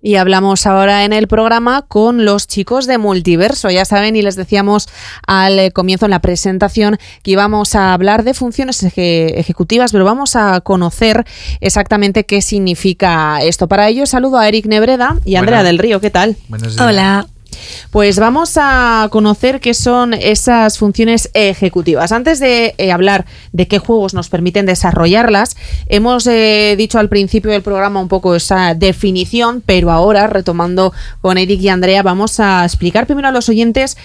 Y hablamos ahora en el programa con los chicos de Multiverso. Ya saben, y les decíamos al comienzo en la presentación que íbamos a hablar de funciones ejecutivas, pero vamos a conocer exactamente qué significa esto. Para ello, saludo a Eric Nebreda y Andrea del Río. ¿Qué tal? Buenos días. Hola. Pues vamos a conocer qué son esas funciones ejecutivas. Antes de hablar de qué juegos nos permiten desarrollarlas, hemos dicho al principio del programa un poco esa definición, pero ahora, retomando con Eric y Andrea, vamos a explicar primero a los oyentes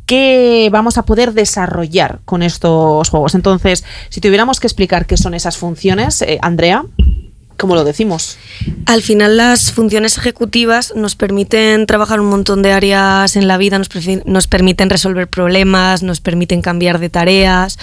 qué vamos a poder desarrollar con estos juegos. Entonces, si tuviéramos que explicar qué son esas funciones, Andrea, ¿cómo lo decimos? Al final, las funciones ejecutivas nos permiten trabajar un montón de áreas en la vida, nos permiten resolver problemas, nos permiten cambiar de tareas.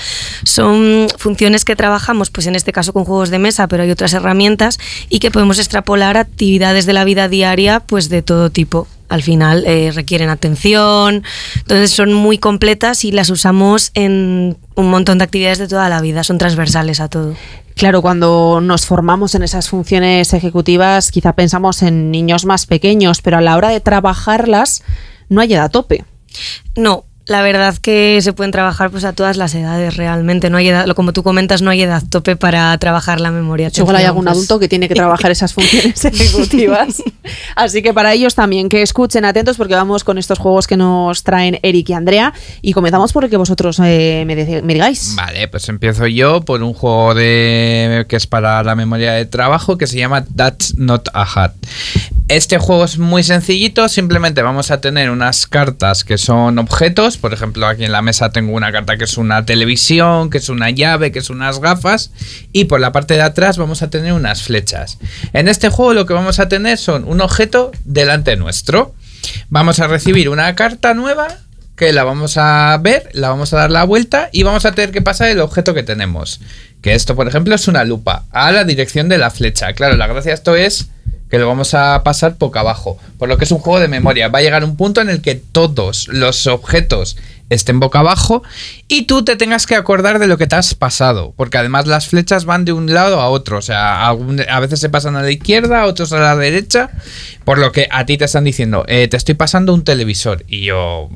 Son funciones que trabajamos, pues en este caso con juegos de mesa, pero hay otras herramientas y que podemos extrapolar a actividades de la vida diaria, pues de todo tipo. Al final requieren atención, entonces son muy completas y las usamos en un montón de actividades de toda la vida, son transversales a todo. Claro, cuando nos formamos en esas funciones ejecutivas, quizá pensamos en niños más pequeños, pero a la hora de trabajarlas no hay edad tope. No, la verdad que se pueden trabajar pues a todas las edades realmente. No hay edad, como tú comentas, no hay edad tope para trabajar la memoria. Igual hay algún adulto que tiene que trabajar esas funciones ejecutivas. Así que para ellos también que escuchen atentos, porque vamos con estos juegos que nos traen Eric y Andrea, y comenzamos por el que vosotros me digáis. Vale, pues empiezo yo por un juego que es para la memoria de trabajo, que se llama That's Not a Hat. Este juego es muy sencillito, simplemente vamos a tener unas cartas que son objetos. Por ejemplo, aquí en la mesa tengo una carta que es una televisión, que es una llave, que es unas gafas, y por la parte de atrás vamos a tener unas flechas. En este juego lo que vamos a tener son un objeto delante nuestro. Vamos a recibir una carta nueva que la vamos a ver, la vamos a dar la vuelta y vamos a tener que pasar el objeto que tenemos. Que esto, por ejemplo, es una lupa a la dirección de la flecha. Claro, la gracia de esto es que lo vamos a pasar boca abajo, por lo que es un juego de memoria. Va a llegar un punto en el que todos los objetos estén boca abajo y tú te tengas que acordar de lo que te has pasado, porque además las flechas van de un lado a otro, o sea, a veces se pasan a la izquierda, otros a la derecha, por lo que a ti te están diciendo, te estoy pasando un televisor, y yo,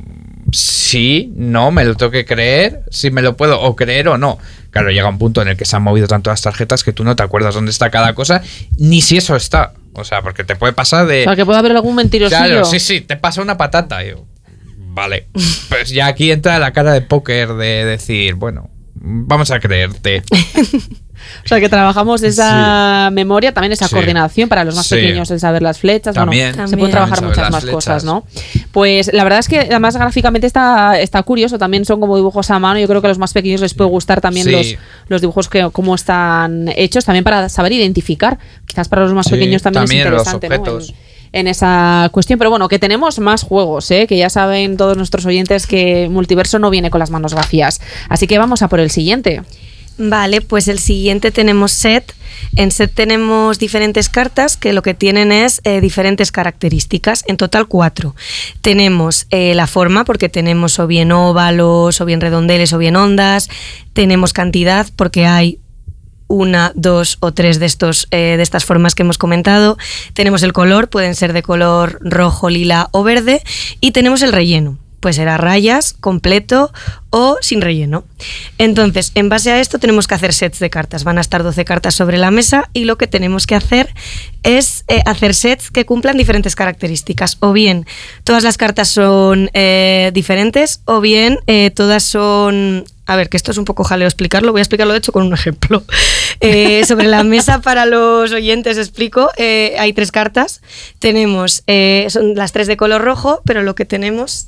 sí, no, me lo tengo que creer, si me lo puedo o creer o no. Claro, llega un punto en el que se han movido tanto las tarjetas que tú no te acuerdas dónde está cada cosa, ni si eso está. O sea, porque te puede pasar de... O sea, que puede haber algún mentirosillo. Claro, sí, te pasa una patata. Yo, vale. Pues ya aquí entra la cara de póker de decir, bueno, vamos a creerte. O sea, que trabajamos esa memoria, también esa coordinación para los más pequeños, el saber las flechas. También, se pueden trabajar muchas más cosas, ¿no? Pues la verdad es que además gráficamente está curioso, también son como dibujos a mano. Yo creo que a los más pequeños les puede gustar también los dibujos cómo están hechos, también para saber identificar. Quizás para los más pequeños también es interesante, los objetos, ¿no? En esa cuestión, pero bueno, que tenemos más juegos, que ya saben todos nuestros oyentes que Multiverso no viene con las manos vacías. Así que vamos a por el siguiente. Vale, pues el siguiente tenemos Set. En Set tenemos diferentes cartas que lo que tienen es diferentes características, en total 4. Tenemos la forma, porque tenemos o bien óvalos, o bien redondeles, o bien ondas. Tenemos cantidad, porque hay 1, 2 o 3 de estas formas que hemos comentado. Tenemos el color, pueden ser de color rojo, lila o verde. Y tenemos el relleno. Pues será rayas, completo o sin relleno. Entonces, en base a esto tenemos que hacer sets de cartas. Van a estar 12 cartas sobre la mesa y lo que tenemos que hacer es hacer sets que cumplan diferentes características. O bien todas las cartas son diferentes, o bien todas son... A ver, que esto es un poco jaleo explicarlo. Voy a explicarlo de hecho con un ejemplo. Sobre la mesa para los oyentes explico. Hay 3 cartas. Tenemos, son las 3 de color rojo, pero lo que tenemos...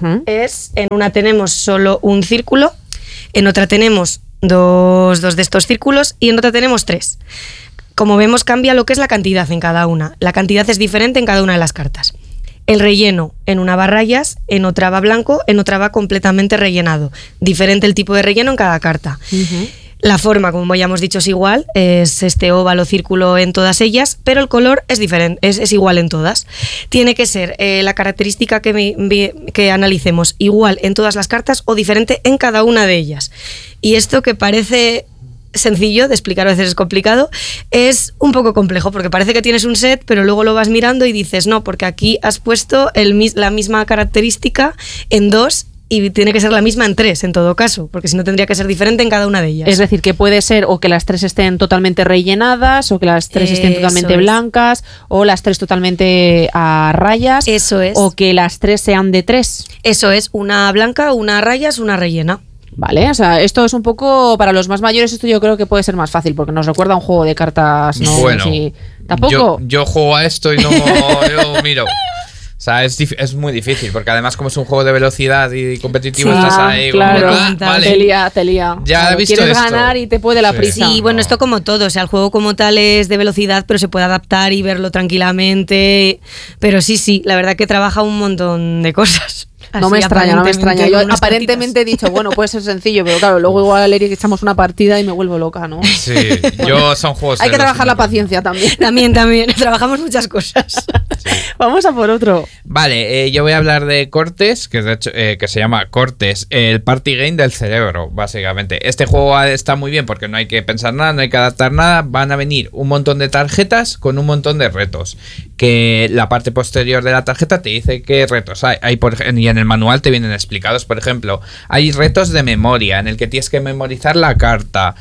es, en una tenemos solo un círculo, en otra tenemos dos de estos círculos y en otra tenemos 3. Como vemos, cambia lo que es la cantidad en cada una. La cantidad es diferente en cada una de las cartas. El relleno, en una va rayas, en otra va blanco, en otra va completamente rellenado. Diferente el tipo de relleno en cada carta. La forma, como ya hemos dicho, es igual, es este óvalo, círculo en todas ellas, pero el color es diferente, es igual en todas. Tiene que ser la característica que analicemos igual en todas las cartas o diferente en cada una de ellas. Y esto que parece sencillo de explicar, a veces es complicado, es un poco complejo, porque parece que tienes un set, pero luego lo vas mirando y dices, no, porque aquí has puesto la misma característica en 2 y tiene que ser la misma en 3 en todo caso, porque si no tendría que ser diferente en cada una de ellas. Es decir, que puede ser o que las 3 estén totalmente rellenadas, o que las 3 estén totalmente blancas, o las 3 totalmente a rayas. Eso es. O que las 3 sean de 3. Eso es, una blanca, una a rayas, una rellena. Vale, o sea, esto es un poco, para los más mayores, esto yo creo que puede ser más fácil, porque nos recuerda a un juego de cartas, ¿no? Bueno, tampoco. Yo juego a esto y no yo miro. O sea, es muy difícil, porque además como es un juego de velocidad y competitivo, sí, estás ahí claro, como, vale. te lía. Ya claro, he visto quieres esto. ganar y te puede la prisa. Sí, bueno, esto como todo, o sea, el juego como tal es de velocidad, pero se puede adaptar y verlo tranquilamente, pero sí, la verdad que trabaja un montón de cosas. No me extraña. Yo aparentemente he dicho, bueno, puede ser sencillo, pero claro, luego igual a Eric echamos una partida y me vuelvo loca, ¿no? Sí, son juegos. Hay que trabajar la paciencia también. También, trabajamos muchas cosas. Sí. Vamos a por otro. Vale, yo voy a hablar de Cortes, que de hecho que se llama Cortes, el party game del cerebro, básicamente. Este juego está muy bien porque no hay que pensar nada, no hay que adaptar nada. Van a venir un montón de tarjetas con un montón de retos. Que la parte posterior de la tarjeta te dice qué retos hay. Y en el manual te vienen explicados. Por ejemplo, hay retos de memoria en el que tienes que memorizar la carta.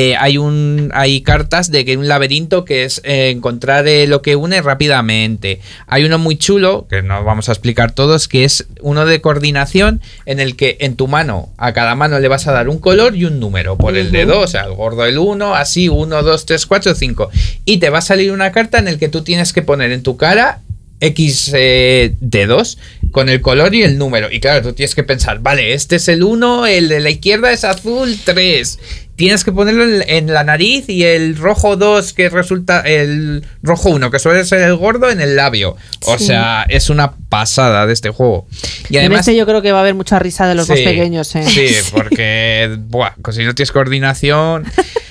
Hay cartas de que un laberinto que es encontrar lo que une rápidamente. Hay uno muy chulo, que no vamos a explicar todos, que es uno de coordinación en el que en tu mano, a cada mano le vas a dar un color y un número por el dedo, o sea, el gordo el 1, así 1, 2, 3, 4, 5. Y te va a salir una carta en el que tú tienes que poner en tu cara X dedos con el color y el número. Y claro, tú tienes que pensar, vale, este es el 1, el de la izquierda es azul 3. Tienes que ponerlo en la nariz y el rojo 2, que resulta el rojo 1, que suele ser el gordo, en el labio. O sea, es una pasada de este juego. Y además, en este yo creo que va a haber mucha risa de los más pequeños. Sí, porque si no tienes coordinación...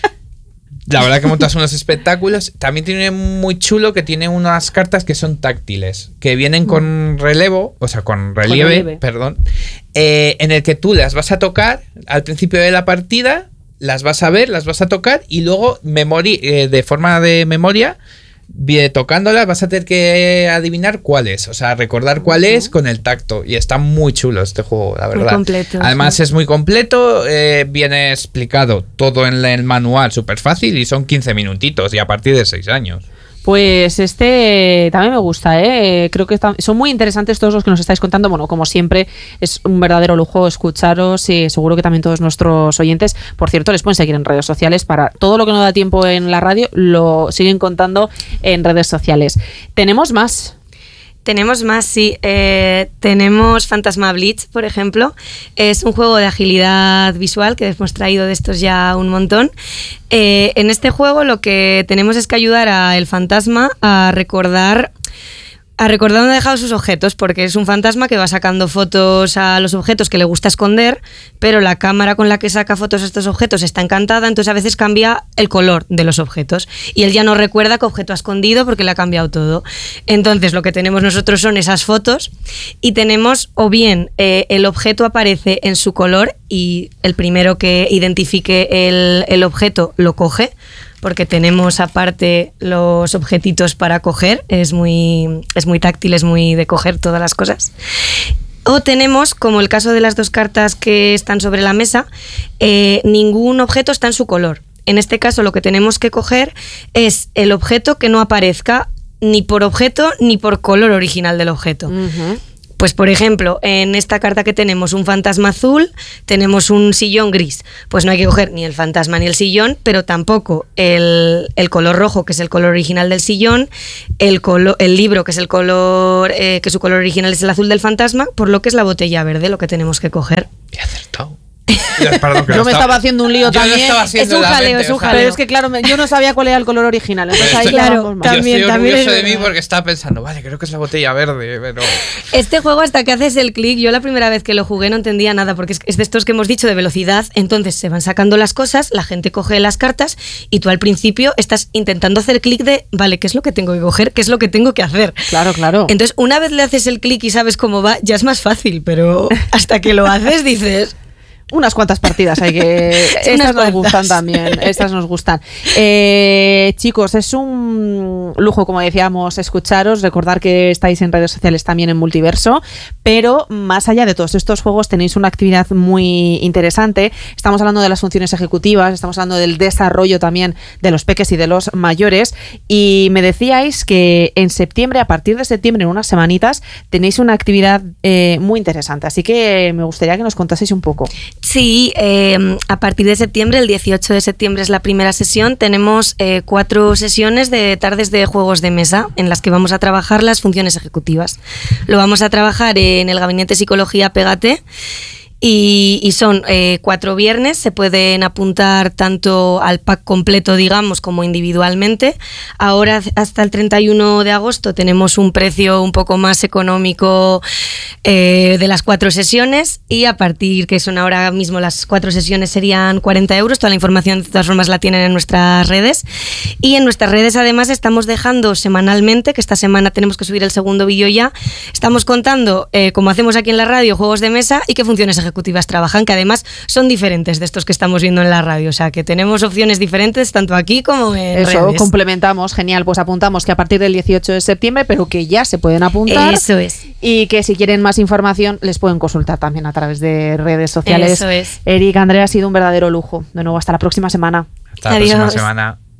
La verdad que montas unos espectáculos. También tiene muy chulo que tiene unas cartas que son táctiles, que vienen con relevo, o sea, con relieve. Perdón, en el que tú las vas a tocar al principio de la partida, las vas a ver, las vas a tocar y luego de forma de memoria, tocándolas vas a tener que adivinar cuál es, o sea, recordar cuál es con el tacto. Y está muy chulo este juego, la verdad. Muy completo, además es muy completo, viene explicado todo en el manual, súper fácil, y son 15 minutitos y a partir de 6 años. Pues este también me gusta, creo que son muy interesantes todos los que nos estáis contando. Bueno, como siempre, es un verdadero lujo escucharos y seguro que también todos nuestros oyentes, por cierto, les pueden seguir en redes sociales. Para todo lo que no da tiempo en la radio, lo siguen contando en redes sociales. ¿Tenemos más? Tenemos más, sí. Tenemos Fantasma Blitz, por ejemplo. Es un juego de agilidad visual que hemos traído de estos ya un montón. En este juego lo que tenemos es que ayudar al fantasma a recordar dónde ha dejado sus objetos, porque es un fantasma que va sacando fotos a los objetos que le gusta esconder, pero la cámara con la que saca fotos a estos objetos está encantada, entonces a veces cambia el color de los objetos y él ya no recuerda qué objeto ha escondido porque le ha cambiado todo. Entonces lo que tenemos nosotros son esas fotos y tenemos o bien el objeto aparece en su color y el primero que identifique el objeto lo coge, porque tenemos aparte los objetitos para coger, es muy táctil, es muy de coger todas las cosas. O tenemos, como el caso de las dos cartas que están sobre la mesa, ningún objeto está en su color. En este caso lo que tenemos que coger es el objeto que no aparezca ni por objeto ni por color original del objeto. Uh-huh. Pues por ejemplo, en esta carta que tenemos un fantasma azul, tenemos un sillón gris. Pues no hay que coger ni el fantasma ni el sillón, pero tampoco el color rojo, que es el color original del sillón, el libro, que es el color, que su color original es el azul del fantasma, por lo que es la botella verde, lo que tenemos que coger. He acertado. Perdón, yo me estaba haciendo un lío también. Es un jaleo, es un jaleo. Pero es que claro, yo no sabía cuál era el color original. Entonces ahí claro, también, yo estoy también orgulloso de mí porque estaba pensando, vale, creo que es la botella verde, pero... Este juego, hasta que haces el clic, yo la primera vez que lo jugué no entendía nada, porque es de estos que hemos dicho de velocidad, entonces se van sacando las cosas, la gente coge las cartas y tú al principio estás intentando hacer clic de, vale, ¿qué es lo que tengo que coger? ¿Qué es lo que tengo que hacer? Claro, claro. Entonces una vez le haces el clic y sabes cómo va, ya es más fácil, pero hasta que lo haces dices... Unas cuantas partidas hay que... Estas nos gustan también, estas nos gustan. Chicos, es un lujo, como decíamos, escucharos, recordar que estáis en redes sociales también en Multiverso, pero más allá de todos estos juegos tenéis una actividad muy interesante. Estamos hablando de las funciones ejecutivas, estamos hablando del desarrollo también de los peques y de los mayores, y me decíais que en septiembre, a partir de septiembre, en unas semanitas, tenéis una actividad muy interesante, así que me gustaría que nos contaseis un poco. Sí, a partir de septiembre, el 18 de septiembre es la primera sesión. Tenemos 4 sesiones de tardes de juegos de mesa en las que vamos a trabajar las funciones ejecutivas. Lo vamos a trabajar en el Gabinete Psicología Pégate. Y son 4 viernes, se pueden apuntar tanto al pack completo, digamos, como individualmente. Ahora, hasta el 31 de agosto, tenemos un precio un poco más económico de las 4 sesiones, y a partir, que son ahora mismo las 4 sesiones, serían 40 euros. Toda la información, de todas formas, la tienen en nuestras redes. Y en nuestras redes, además, estamos dejando semanalmente, que esta semana tenemos que subir el segundo vídeo ya, estamos contando, como hacemos aquí en la radio, juegos de mesa y qué funciones ejecutivas trabajan, que además son diferentes de estos que estamos viendo en la radio, o sea que tenemos opciones diferentes tanto aquí como en redes. Eso, complementamos, genial, pues apuntamos que a partir del 18 de septiembre, pero que ya se pueden apuntar. Eso es. Y que si quieren más información les pueden consultar también a través de redes sociales. Eso es. Eric, Andrea, ha sido un verdadero lujo. De nuevo, hasta la próxima semana. Hasta la próxima semana.